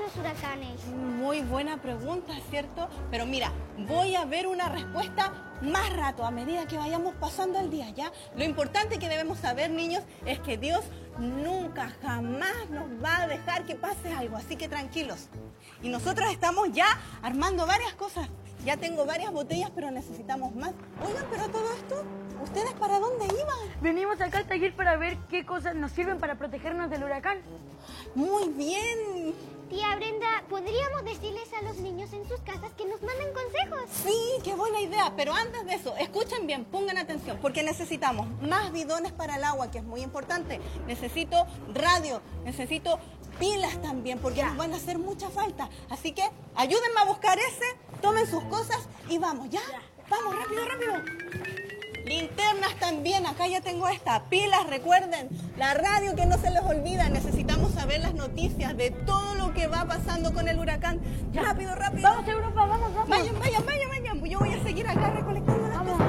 los huracanes? Muy buena pregunta, ¿cierto? Pero mira, voy a ver una respuesta más rato, a medida que vayamos pasando el día, ¿ya? Lo importante que debemos saber, niños, es que Dios nunca, jamás nos va a dejar que pase algo, así que tranquilos. Y nosotros estamos ya armando varias cosas. Ya tengo varias botellas, pero necesitamos más. Oigan, pero todo esto, ¿ustedes para dónde iban? Venimos acá al taller para ver qué cosas nos sirven para protegernos del huracán. Muy bien. Tía Brenda, ¿podríamos decirles a los niños en sus casas que nos manden consejos? Sí, qué buena idea, pero antes de eso, escuchen bien, pongan atención, porque necesitamos más bidones para el agua, que es muy importante. Necesito radio, necesito pilas también, porque nos van a hacer mucha falta. Así que ayúdenme a buscar ese, tomen sus cosas y vamos, ¿ya? Vamos, rápido, rápido. Linternas también, acá ya tengo esta. Pilas, recuerden, la radio que no se les olvida. Necesitamos saber las noticias de todo lo que va pasando con el huracán. Ya. Rápido, rápido. Vamos, Europa, vamos, vamos. Vayan. Yo voy a seguir acá recolectando las cosas.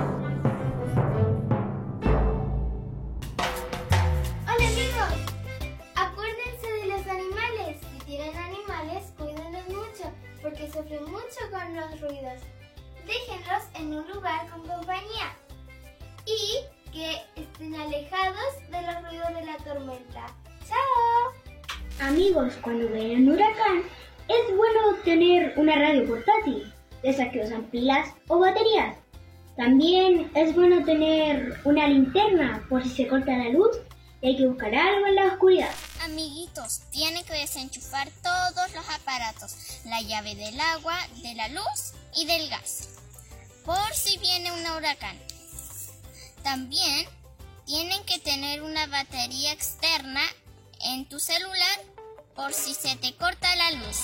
Hola amigos, acuérdense de los animales. Si tienen animales, cuídenlos mucho, porque sufren mucho con los ruidos. Déjenlos en un lugar con compañía y que estén alejados de los ruidos de la tormenta. ¡Chao! Amigos, cuando ven un huracán, es bueno tener una radio portátil, de esas que usan pilas o baterías. También es bueno tener una linterna por si se corta la luz y hay que buscar algo en la oscuridad. Amiguitos, tienen que desenchufar todos los aparatos, la llave del agua, de la luz y del gas, por si viene un huracán. También tienen que tener una batería externa en tu celular por si se te corta la luz.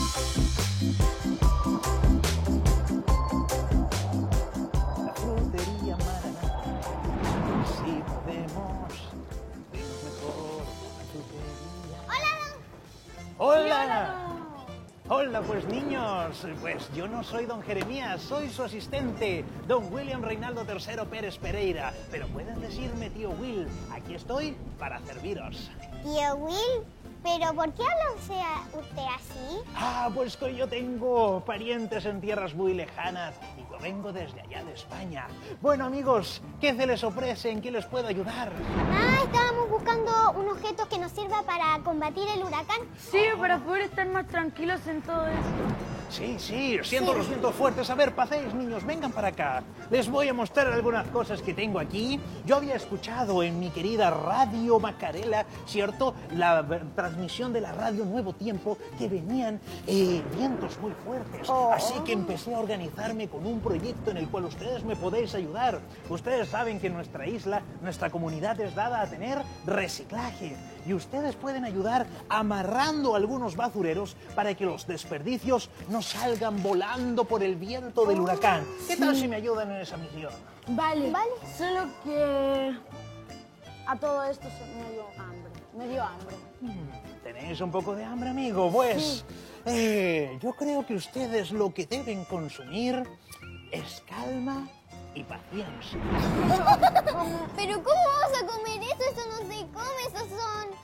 La frutería Maraná. Si podemos, tenemos mejor la frutería. ¡Hola! Hola, pues niños, pues yo no soy don Jeremías, soy su asistente, don William Reinaldo III Pérez Pereira. Pero pueden decirme tío Will, aquí estoy para serviros. Tío Will, ¿pero por qué habla usted así? Ah, pues que yo tengo parientes en tierras muy lejanas y yo vengo desde allá de España. Bueno amigos, ¿qué se les ofrece? ¿En qué les puedo ayudar? Estábamos buscando un objeto que nos sirva para combatir el huracán. Sí, para poder estar más tranquilos en todo esto. Sí, siento los vientos fuertes. A ver, paséis, niños, vengan para acá. Les voy a mostrar algunas cosas que tengo aquí. Yo había escuchado en mi querida Radio Macarela, ¿cierto? La transmisión de la radio Nuevo Tiempo, que venían vientos muy fuertes. Así que empecé a organizarme con un proyecto en el cual ustedes me podéis ayudar. Ustedes saben que en nuestra isla, nuestra comunidad es dada a tener reciclaje. Y ustedes pueden ayudar amarrando algunos basureros para que los desperdicios no salgan volando por el viento del huracán. ¿Qué tal si me ayudan en esa misión? Vale, solo que a todo esto me dio hambre. ¿Tenéis un poco de hambre, amigo? Pues yo creo que ustedes lo que deben consumir es calma y paciencia. ¿Pero cómo vamos a comer eso? Eso no se come, esos son...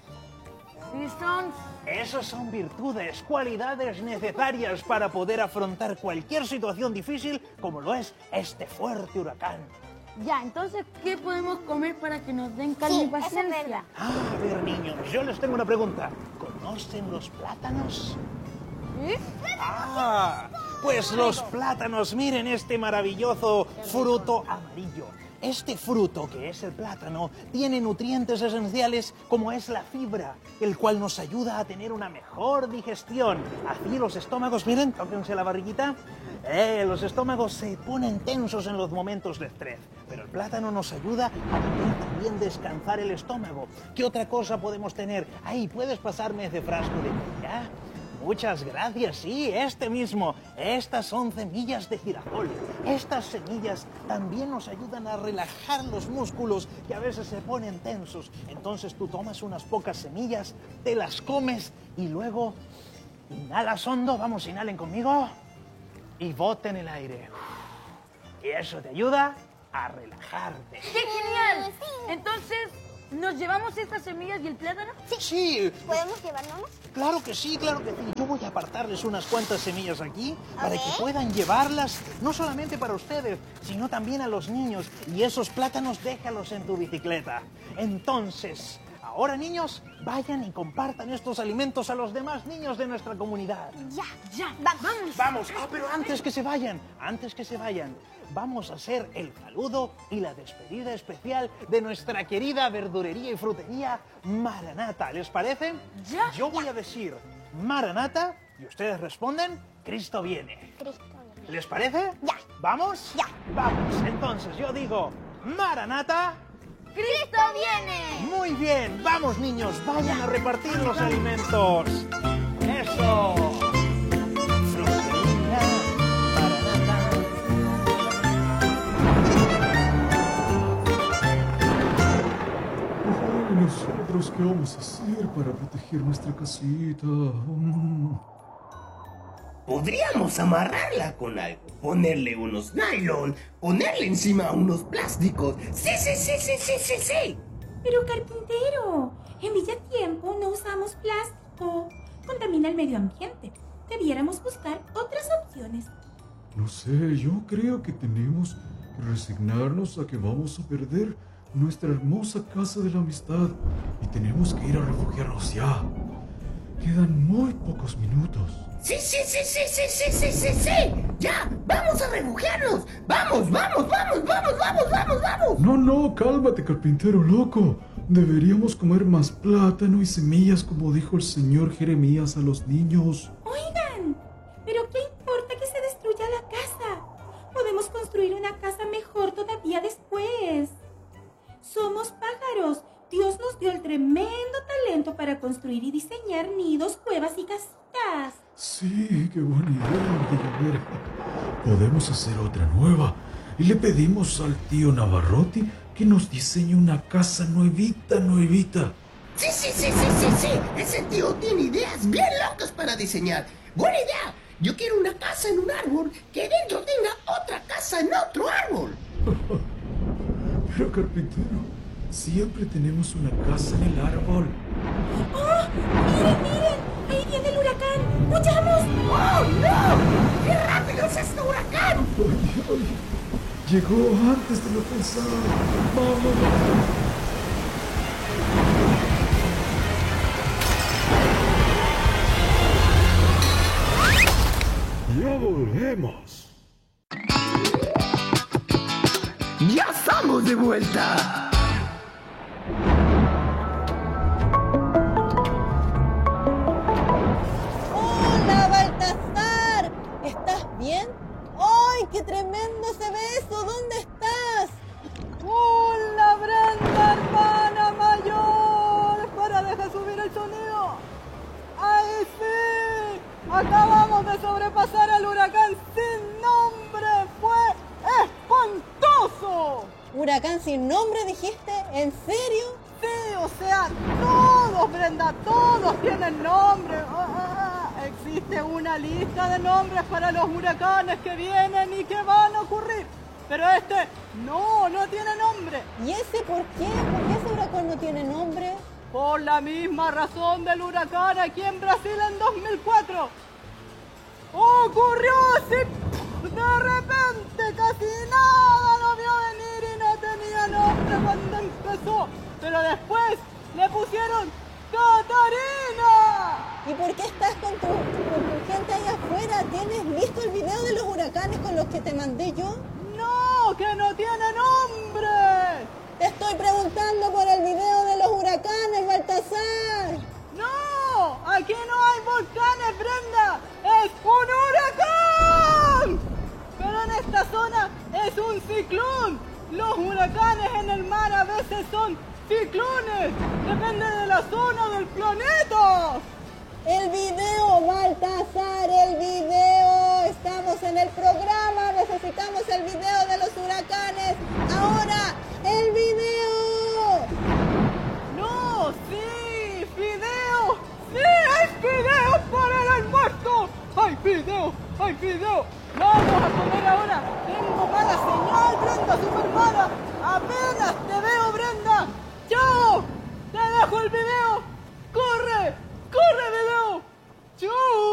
Esas son virtudes, cualidades necesarias para poder afrontar cualquier situación difícil como lo es este fuerte huracán. Ya, entonces, ¿qué podemos comer para que nos den calma y paciencia? A ver, niños, yo les tengo una pregunta. ¿Conocen los plátanos? Pues los plátanos, miren este maravilloso fruto amarillo. Este fruto, que es el plátano, tiene nutrientes esenciales como es la fibra, el cual nos ayuda a tener una mejor digestión. Así los estómagos, miren, tóquense la barriguita. Los estómagos se ponen tensos en los momentos de estrés, pero el plátano nos ayuda a poder también descansar el estómago. ¿Qué otra cosa podemos tener? Ahí, ¿puedes pasarme ese frasco de comida? Muchas gracias, sí, este mismo. Estas son semillas de girasol. Estas semillas también nos ayudan a relajar los músculos que a veces se ponen tensos. Entonces tú tomas unas pocas semillas, te las comes y luego inhalas hondo. Vamos, inhalen conmigo y boten el aire. Y eso te ayuda a relajarte. ¡Qué genial! Entonces, ¿Nos llevamos estas semillas y el plátano? Sí. ¿Podemos llevárnoslos? Claro que sí, claro que sí. Yo voy a apartarles unas cuantas semillas aquí para ver. que puedan llevarlas no solamente para ustedes, sino también a los niños. Y esos plátanos déjalos en tu bicicleta. Entonces, ahora niños, vayan y compartan estos alimentos a los demás niños de nuestra comunidad. Ya, vamos. Vamos, pero antes que se vayan, vamos a hacer el saludo y la despedida especial de nuestra querida verdurería y frutería Maranata. ¿Les parece? Ya. Yo voy a decir Maranata y ustedes responden Cristo viene. Cristo viene. ¿Les parece? Ya. ¿Vamos? Ya. Vamos, entonces yo digo Maranata. ¡Cristo viene! Muy bien, vamos niños, vayan a repartir los alimentos. ¡Eso! Frutería Maranata. Ay, nosotros, ¿qué vamos a hacer para proteger nuestra casita? Podríamos amarrarla con algo, ponerle unos nylon, ponerle encima unos plásticos. Sí. Pero carpintero, en Villatiempo no usamos plástico. Contamina el medio ambiente. Debiéramos buscar otras opciones. No sé, yo creo que tenemos que resignarnos a que vamos a perder nuestra hermosa casa de la amistad y tenemos que ir a refugiarnos ya. Quedan muy pocos minutos. Sí. Ya, vamos a refugiarnos. Vamos. No, cálmate, carpintero loco. Deberíamos comer más plátano y semillas como dijo el señor Jeremías a los niños. Oigan, ¿pero qué importa que se destruya la casa? Podemos construir una casa mejor todavía después. Somos pájaros. Dios nos dio el tremendo talento para construir y diseñar nidos, cuevas y casitas. Sí, qué buena idea, Guillermo. Podemos hacer otra nueva y le pedimos al tío Navarrotti que nos diseñe una casa nuevita. Sí. Ese tío tiene ideas bien locas para diseñar. Buena idea. Yo quiero una casa en un árbol que dentro tenga otra casa en otro árbol. Pero, carpintero, siempre tenemos una casa en el árbol. ¡Oh! ¡Miren! ¡Ahí viene el huracán! ¡Huyamos! ¡Oh, no! ¡Qué rápido es este huracán! Ay, llegó antes de lo pensado. ¡Vamos! Ya volvemos. ¡Ya estamos de vuelta! ¡Hola, Baltasar! ¿Estás bien? ¡Ay, qué tremendo se ve eso! ¿Dónde estás? ¡Hola, Brenda, hermana mayor! ¡Para, deja subir el sonido! ¡Ay, sí! Acabamos de sobrepasar al huracán sin nombre. ¡Fue espantoso! ¿Huracán sin nombre dijiste? ¿En serio? Sí, o sea, todos, Brenda, todos tienen nombre. Existe una lista de nombres para los huracanes que vienen y que van a ocurrir. Pero este no tiene nombre. ¿Y ese por qué? ¿Por qué ese huracán no tiene nombre? Por la misma razón del huracán aquí en Brasil en 2004. Ocurrió así de repente, casi nada lo vio venir y no tenía nombre cuando empezó. Pero después le pusieron Catarina. ¿Y por qué estás con tu gente ahí afuera? ¿Tienes listo el video de los huracanes con los que te mandé yo? ¡No, que no tiene nombre! Te estoy preguntando por el video de los huracanes, Baltasar. ¡No! ¡Aquí no hay volcanes, Brenda! ¡Es un huracán! Pero en esta zona es un ciclón. Los huracanes en el mar a veces son ciclones. Depende de la zona del planeta. El video, Baltasar, el video. Estamos en el programa. Necesitamos el video de los huracanes. Ahora, el video. No, sí, video. Sí, hay video para el almuerzo. Hay video. Vamos a comer ahora. Tengo mala señal, Brenda, super mala. Apenas te veo, Brenda. ¡Chao! ¡Te dejo el video!